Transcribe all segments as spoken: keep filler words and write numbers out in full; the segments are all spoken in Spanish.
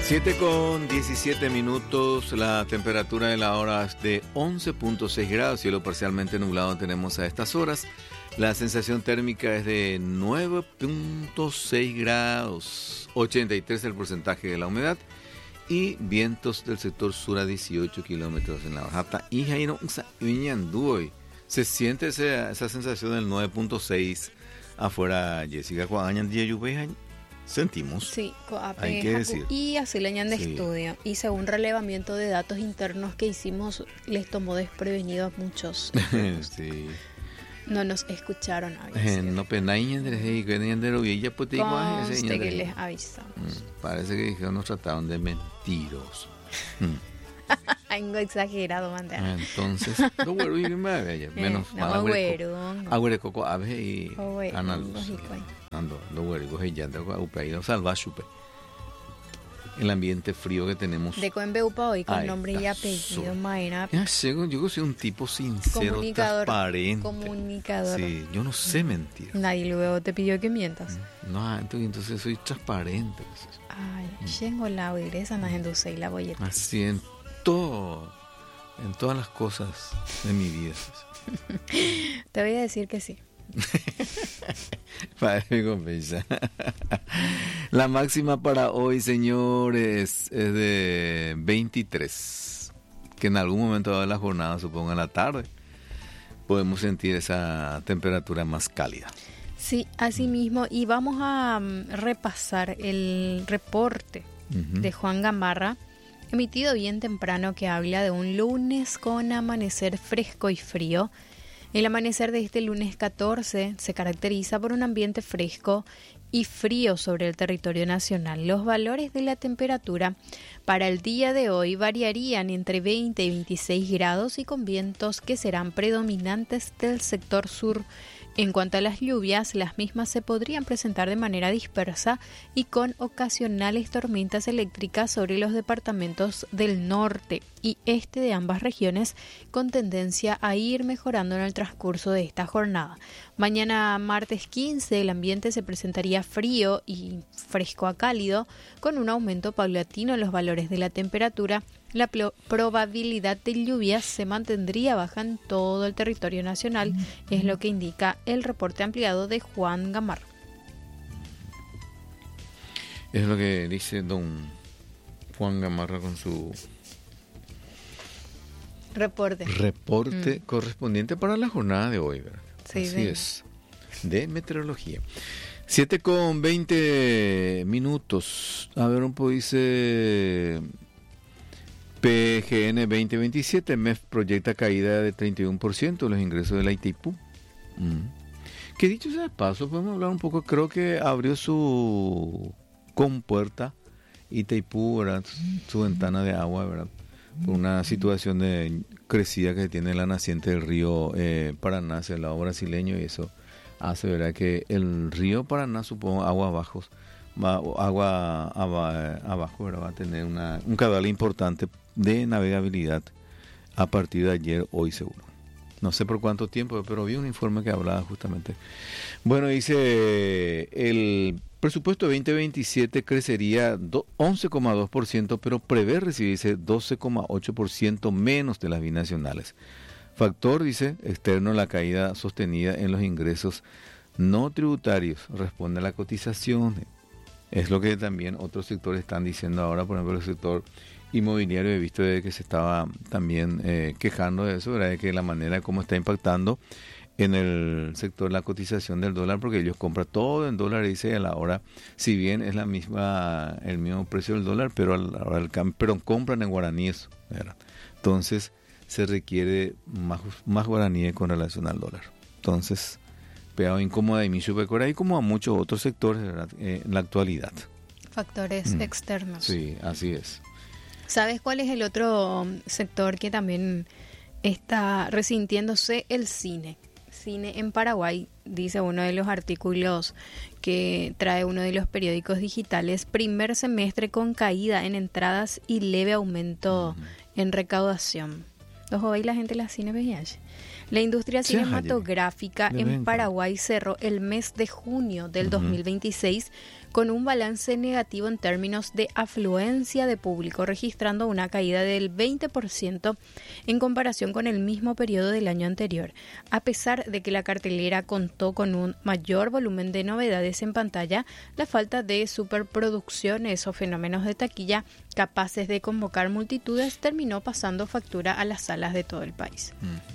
siete con diecisiete minutos, la temperatura de la hora es de once punto seis grados, cielo parcialmente nublado tenemos a estas horas. La sensación térmica es de nueve punto seis grados, ochenta y tres el porcentaje de la humedad y vientos del sector sur a dieciocho kilómetros en la hora. Se siente esa, esa sensación del nueve punto seis afuera, Jessica. Sentimos. Sí, hay que decir. Y así le añaden de Sí. estudio. Y según relevamiento de datos internos que hicimos, les tomó desprevenido a muchos. Sí. No nos escucharon a Eh, No penaña y que ella pues te digo, ah, ese Conste que ñandere. les avisamos. Mm, Parece que dijeron nos trataron de mentirosos. Mm. Algo exagerado, manda. Entonces, no güero y me había menos no, mal güero, no. agüere coco ave y Oh, güero, Ana Luz. lógico, ahí. Ando, lo güero y coge ya de upaído salva chupe. El ambiente frío que tenemos. De Coembeupa hoy con Ay, nombre y está apellido, sol. Maena. Ya sé, yo soy un tipo sincero, Comunicador. transparente. Comunicador. Sí, yo no sé mentir. Nadie luego te pidió que mientas. No, entonces, entonces soy transparente. Pues. Ay, tengo la oiresa, na gente y la bolleta. Así en todo, en todas las cosas de mi vida. Te voy a decir que sí. Padre, compensa. La máxima para hoy, señores, es de veintitrés. Que en algún momento de la jornada, supongo en la tarde, podemos sentir esa temperatura más cálida. Sí, así mismo. Y vamos a um, repasar el reporte Uh-huh. de Juan Gamarra, emitido bien temprano, que habla de un lunes con amanecer fresco y frío. El amanecer de este lunes catorce se caracteriza por un ambiente fresco y frío sobre el territorio nacional. Los valores de la temperatura para el día de hoy variarían entre veinte y veintiséis grados y con vientos que serán predominantes del sector sur. En cuanto a las lluvias, las mismas se podrían presentar de manera dispersa y con ocasionales tormentas eléctricas sobre los departamentos del norte y este de ambas regiones, con tendencia a ir mejorando en el transcurso de esta jornada. Mañana martes quince el ambiente se presentaría frío y fresco a cálido, con un aumento paulatino en los valores de la temperatura. La plo- probabilidad de lluvias se mantendría baja en todo el territorio nacional, es lo que indica el reporte ampliado de Juan Gamarra. Es lo que dice don Juan Gamarra con su Reporte. reporte Mm. correspondiente para la jornada de hoy, ¿verdad? Sí, Así de- es, de meteorología. siete con veinte minutos. A ver, un poco dice P G N veinte veintisiete, M E F proyecta caída de treinta y uno por ciento de los ingresos de la Itaipú. Mm. Que dicho sea de paso, podemos hablar un poco, creo que abrió su compuerta Itaipú, ¿verdad? Su ventana de agua, ¿verdad? Por una situación de crecida que tiene la naciente del río eh, Paraná hacia el lado brasileño, y eso hace, ¿verdad?, que el río Paraná, supongo, agua abajo, va, agua aba, abajo, ¿verdad?, va a tener una, un caudal importante de navegabilidad a partir de ayer, hoy seguro. No sé por cuánto tiempo, pero vi un informe que hablaba justamente. Bueno, dice, el presupuesto veinte veintisiete crecería once coma dos por ciento, pero prevé recibirse doce coma ocho por ciento menos de las binacionales. Factor, dice, externo, la caída sostenida en los ingresos no tributarios, responde a la cotización. Es lo que también otros sectores están diciendo ahora, por ejemplo, el sector inmobiliario. He visto de que se estaba también eh, quejando de eso, ¿verdad?, de que la manera como está impactando en el sector la cotización del dólar, porque ellos compran todo en dólares, dice, a la hora, si bien es la misma, el mismo precio del dólar, pero a la hora del cambio, pero compran en guaraníes, ¿verdad? Entonces se requiere más, más guaraníes con relación al dólar. Entonces, pegado incómoda y Michu Pecora, y como a muchos otros sectores, ¿verdad?, eh, en la actualidad. Factores Mm. externos. Sí, así es. ¿Sabes cuál es el otro sector que también está resintiéndose? El cine. Cine en Paraguay, dice uno de los artículos que trae uno de los periódicos digitales, primer semestre con caída en entradas y leve aumento uh-huh. en recaudación. Ojo, ahí la gente la cine V I H. La industria Sí, cinematográfica de en venga. Paraguay cerró el mes de junio del Uh-huh. dos mil veintiséis con un balance negativo en términos de afluencia de público, registrando una caída del veinte por ciento en comparación con el mismo periodo del año anterior. A pesar de que la cartelera contó con un mayor volumen de novedades en pantalla, la falta de superproducciones o fenómenos de taquilla capaces de convocar multitudes terminó pasando factura a las salas de todo el país.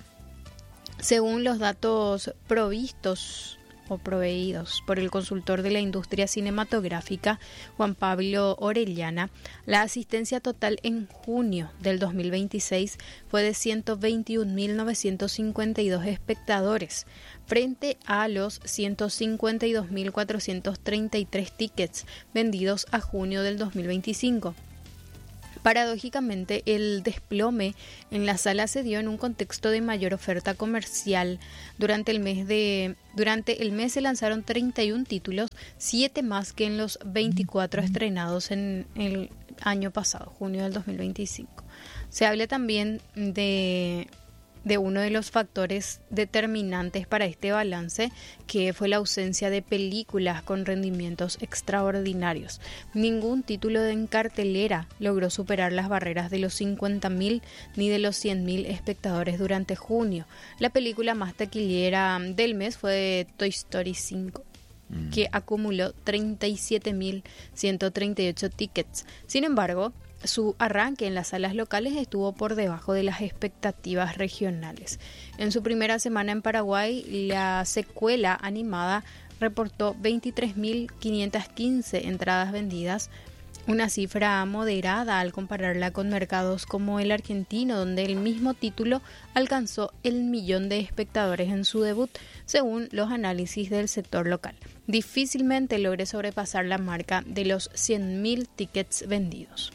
Mm. Según los datos provistos o proveídos por el consultor de la industria cinematográfica, Juan Pablo Orellana, la asistencia total en junio del dos mil veintiséis fue de ciento veintiún mil novecientos cincuenta y dos espectadores, frente a los ciento cincuenta y dos mil cuatrocientos treinta y tres tickets vendidos a junio del dos mil veinticinco. Paradójicamente, el desplome en la sala se dio en un contexto de mayor oferta comercial. Durante el mes de durante el mes se lanzaron treinta y uno títulos, siete más que en los veinticuatro estrenados en el año pasado, junio del dos mil veinticinco. Se habla también de de uno de los factores determinantes para este balance, que fue la ausencia de películas con rendimientos extraordinarios. Ningún título en cartelera logró superar las barreras de los cincuenta mil ni de los cien mil espectadores durante junio. La película más taquillera del mes fue Toy Story cinco, mm. que acumuló treinta y siete mil ciento treinta y ocho tickets. Sin embargo, su arranque en las salas locales estuvo por debajo de las expectativas regionales. En su primera semana en Paraguay, la secuela animada reportó veintitrés mil quinientas quince entradas vendidas, una cifra moderada al compararla con mercados como el argentino, donde el mismo título alcanzó el millón de espectadores en su debut, según los análisis del sector local. Difícilmente logré sobrepasar la marca de los cien mil tickets vendidos.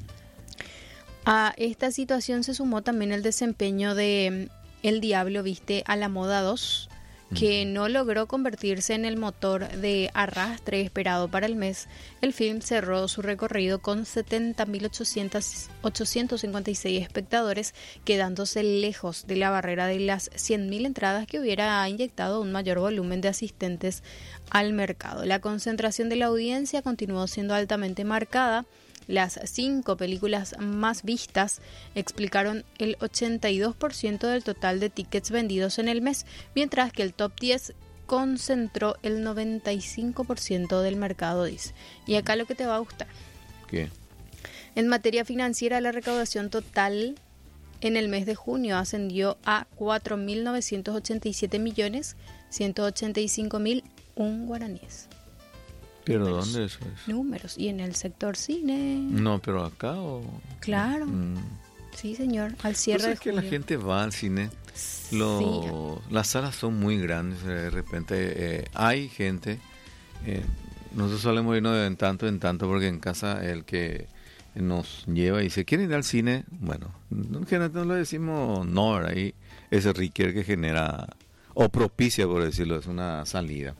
A esta situación se sumó también el desempeño de El Diablo Viste a la Moda dos, que no logró convertirse en el motor de arrastre esperado para el mes. El film cerró su recorrido con setenta mil ochocientos cincuenta y seis espectadores, quedándose lejos de la barrera de las cien mil entradas que hubiera inyectado un mayor volumen de asistentes al mercado. La concentración de la audiencia continuó siendo altamente marcada. Las cinco películas más vistas explicaron el ochenta y dos por ciento del total de tickets vendidos en el mes, mientras que el top diez concentró el noventa y cinco por ciento del mercado, dice. Y acá lo que te va a gustar. ¿Qué? En materia financiera, la recaudación total en el mes de junio ascendió a cuatro mil novecientos ochenta y siete millones ciento ochenta y cinco mil un guaraníes. ¿Pero números, dónde eso es? Números. ¿Y en el sector cine? No, pero acá o... Claro. Mm. Sí, señor. Al cierre de es que julio. la gente va al cine. Lo, sí. Las salas son muy grandes. De repente eh, hay gente. Eh, nosotros solemos irnos de en tanto en tanto porque en casa el que nos lleva y dice, ¿quieren ir al cine? Bueno, no lo decimos no, ¿verdad? Y ese Riquer que genera, o propicia, por decirlo, es una salida.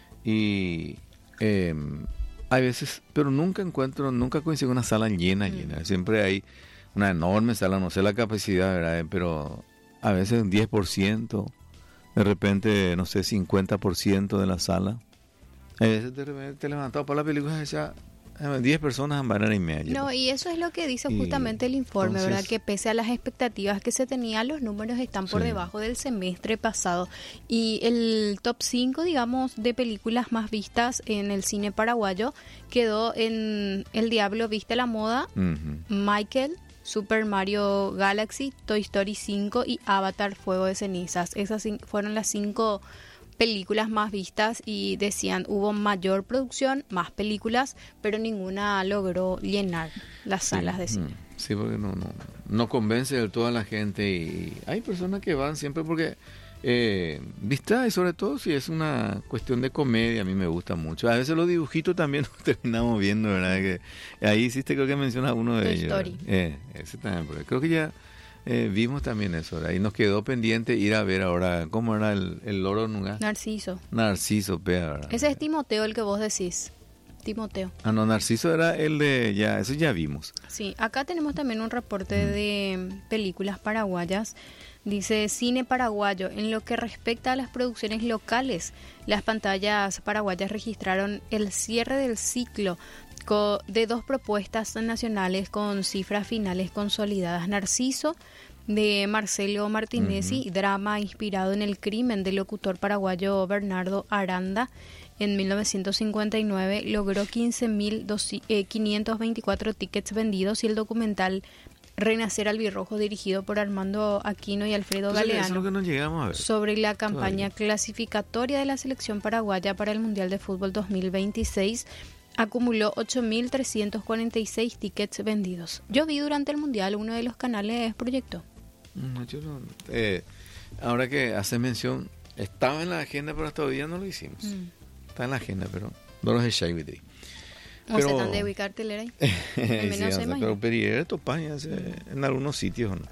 Y... Eh, hay veces, pero nunca encuentro, nunca consigo una sala llena, llena. Siempre hay una enorme sala, no sé la capacidad, ¿verdad? Pero a veces un diez por ciento, de repente, no sé, cincuenta por ciento de la sala. A veces de repente te levantado para la película y decía, diez personas en banana y media. No, y eso es lo que dice justamente y el informe, entonces, ¿verdad? Que pese a las expectativas que se tenían, los números están por sí. debajo del semestre pasado. Y el top cinco, digamos, de películas más vistas en el cine paraguayo quedó en El Diablo Viste a la Moda, uh-huh. Michael, Super Mario Galaxy, Toy Story cinco y Avatar Fuego de Cenizas. Esas fueron las cinco películas más vistas y decían hubo mayor producción, más películas, pero ninguna logró llenar las salas sí, de cine. Sí, porque no, no, no convence del todo a la gente y hay personas que van siempre porque eh, distrae, sobre todo si es una cuestión de comedia, a mí me gusta mucho. A veces los dibujitos también los terminamos viendo, ¿verdad? Que ahí hiciste, creo que menciona uno de Toy ellos. Story. Eh, ese también, porque creo que ya Eh, vimos también eso, ¿verdad? Y nos quedó pendiente ir a ver ahora, ¿cómo era el, el loro? ¿No? Narciso. Narciso, pea, ¿verdad? Ese es Timoteo el que vos decís. Timoteo. Ah, no, Narciso era el de, ya, eso ya vimos. Sí, acá tenemos también un reporte mm. de películas paraguayas. Dice, cine paraguayo. En lo que respecta a las producciones locales, las pantallas paraguayas registraron el cierre del ciclo de dos propuestas nacionales con cifras finales consolidadas. Narciso, de Marcelo Martinezzi, uh-huh. drama inspirado en el crimen del locutor paraguayo Bernardo Aranda en mil novecientos cincuenta y nueve, logró quince mil quinientos veinticuatro tickets vendidos, y el documental Renacer Albirrojo, dirigido por Armando Aquino y Alfredo Entonces, Galeano, eso es lo que no llegamos a ver. sobre la campaña Todavía. clasificatoria de la selección paraguaya para el Mundial de Fútbol dos mil veintiséis, acumuló ocho mil trescientos cuarenta y seis tickets vendidos. Yo vi durante el Mundial, uno de los canales proyectó. No, yo no, eh, ahora que hace mención, estaba en la agenda, pero todavía no lo hicimos. Mm. Está en la agenda, pero no los he hecho hoy. Pero ¿se de ubicar telera ahí? En menos sí, se pero Periere Topaña mm. en algunos sitios, ¿no?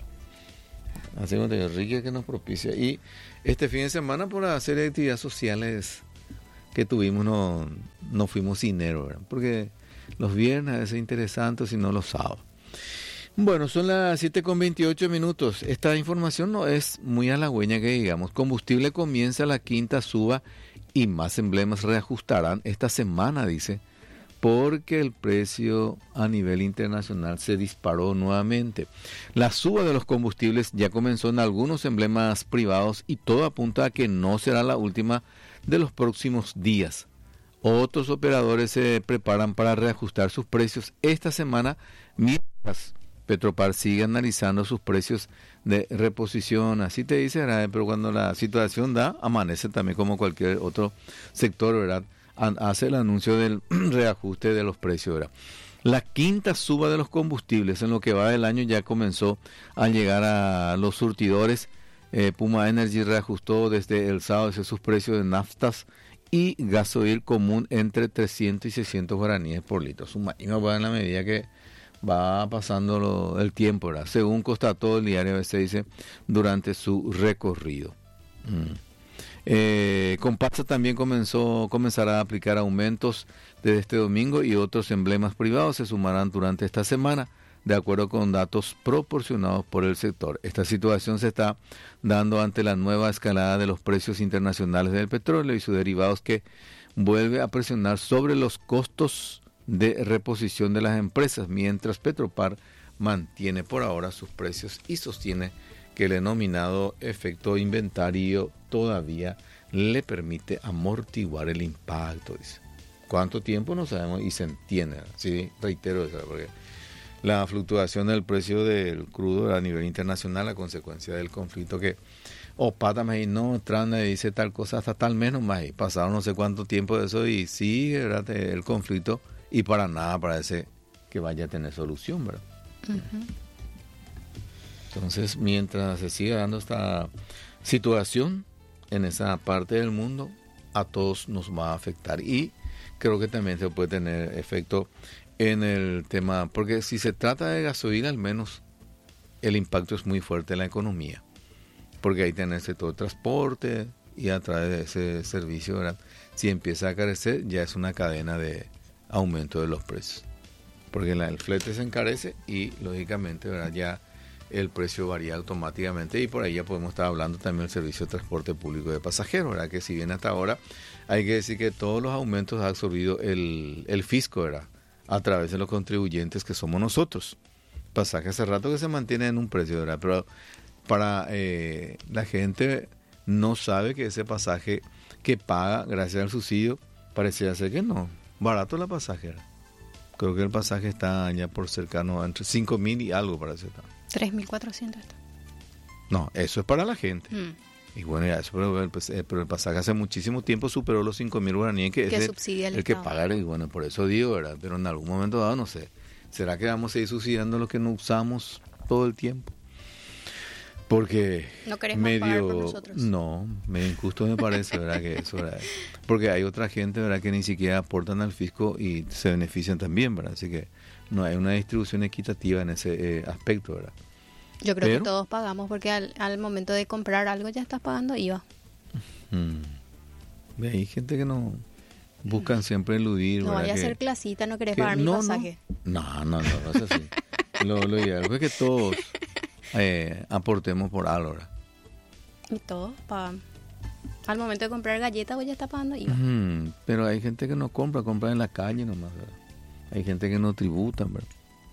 Así como te digo, Enrique que nos propicia. Y este fin de semana, por hacer actividades sociales que tuvimos, no, no fuimos cineros, ¿verdad? Porque los viernes a veces es interesante, si no los sábados. Bueno, son las siete con veintiocho minutos. Esta información no es muy halagüeña que digamos. Combustible comienza la quinta suba y más emblemas reajustarán esta semana, dice, porque el precio a nivel internacional se disparó nuevamente. La suba de los combustibles ya comenzó en algunos emblemas privados y todo apunta a que no será la última de los próximos días. Otros operadores se preparan para reajustar sus precios esta semana, mientras Petropar sigue analizando sus precios de reposición. Así te dice, ¿verdad? Pero cuando la situación da, amanece también como cualquier otro sector, ¿verdad? Hace el anuncio del reajuste de los precios, ¿verdad? La quinta suba de los combustibles en lo que va del año ya comenzó a llegar a los surtidores. Eh, Puma Energy reajustó desde el sábado sus precios de naftas y gasoil común entre trescientos y seiscientos guaraníes por litro. Suma, y no va en la medida que va pasando lo, el tiempo, ¿verdad? Según constató el diario A B C, dice, durante su recorrido. Mm. Eh, Compasa también comenzó, comenzará a aplicar aumentos desde este domingo y otros emblemas privados se sumarán durante esta semana, de acuerdo con datos proporcionados por el sector. Esta situación se está dando ante la nueva escalada de los precios internacionales del petróleo y sus derivados, que vuelve a presionar sobre los costos de reposición de las empresas, mientras Petropar mantiene por ahora sus precios y sostiene que el denominado efecto inventario todavía le permite amortiguar el impacto, dice. ¿Cuánto tiempo? No sabemos y se entiende, sí, reitero eso, porque la fluctuación del precio del crudo a nivel internacional a consecuencia del conflicto que opata más y no, Trana dice tal cosa hasta tal menos más y pasaron no sé cuánto tiempo de eso y sigue, ¿verdad?, el conflicto y para nada parece que vaya a tener solución, ¿verdad? Uh-huh. Entonces, mientras se siga dando esta situación en esa parte del mundo, a todos nos va a afectar y creo que también se puede tener efecto en el tema, porque si se trata de gasolina, al menos el impacto es muy fuerte en la economía, porque ahí tiene ese todo el transporte y a través de ese servicio, ¿verdad?, si empieza a carecer, ya es una cadena de aumento de los precios, porque la, el flete se encarece y lógicamente, ¿verdad?, ya el precio varía automáticamente y por ahí ya podemos estar hablando también del servicio de transporte público de pasajeros, ¿verdad?, que si bien hasta ahora hay que decir que todos los aumentos ha absorbido el, el fisco, ¿verdad?, a través de los contribuyentes que somos nosotros. Pasaje hace rato que se mantiene en un precio, ¿verdad?, pero para eh, la gente no sabe que ese pasaje que paga gracias al subsidio parecía ser que no, barato la pasajera. Creo que el pasaje está ya por cercano a entre cinco mil y algo parece estar. tres mil cuatrocientos está. No, eso es para la gente. Mm. Y bueno, ya eso, pero, pues, eh, pero el pasaje hace muchísimo tiempo superó los cinco mil guaraníes, que es el, el que paga, y bueno, por eso digo, ¿verdad? Pero en algún momento dado, no sé, ¿será que vamos a ir subsidiando lo que no usamos todo el tiempo? Porque no queremos medio, pagar por nosotros. No, medio injusto me parece, ¿verdad? Que eso, ¿verdad? Porque hay otra gente, ¿verdad?, que ni siquiera aportan al fisco y se benefician también, ¿verdad? Así que no hay una distribución equitativa en ese eh, aspecto, ¿verdad? Yo creo Pero, que todos pagamos porque al, al momento de comprar algo ya estás pagando I V A. Hmm, hay gente que no buscan siempre eludir. No ¿verdad? vaya a Que- ser clasita, no querés que pagar mi no, pasaje. No, no, no, no es así. lo, lo ideal es que todos eh, aportemos por algo, ¿verdad? Y todo, pa... al momento de comprar galletas, vos ya está pagando I V A. Ujú, pero hay gente que no compra, compra en la calle nomás, ¿verdad? Hay gente que no tributan, ¿verdad?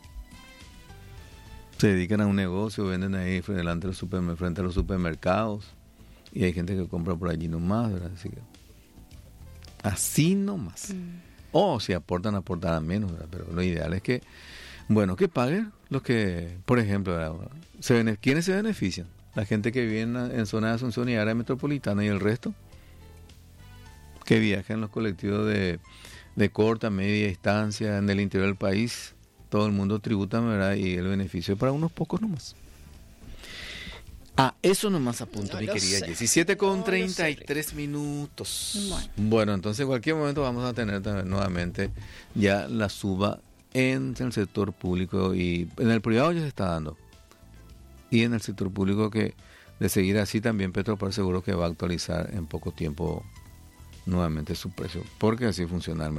Se dedican a un negocio, venden ahí frente, delante de los supermer- frente a los supermercados. Y hay gente que compra por allí nomás, ¿verdad? Así que, así nomás. Mm. O si aportan, aportarán menos, ¿verdad? Pero lo ideal es que, bueno, que paguen los que, por ejemplo, ¿verdad? Se bene- ¿quiénes se benefician? La gente que vive en, la- en zona de Asunción y área metropolitana, y el resto que viaja en los colectivos de, de corta, media distancia en el interior del país. Todo el mundo tributa, ¿verdad? Y el beneficio es para unos pocos nomás. Ah, eso nomás apunto, No mi lo querida sé. diecisiete con No lo treinta y sé, tres minutos. Bueno. Bueno, entonces en cualquier momento vamos a tener también nuevamente ya la suba en el sector público, y en el privado ya se está dando. Y en el sector público, que de seguir así también Petropar seguro que va a actualizar en poco tiempo nuevamente su precio, porque así funciona el mercado.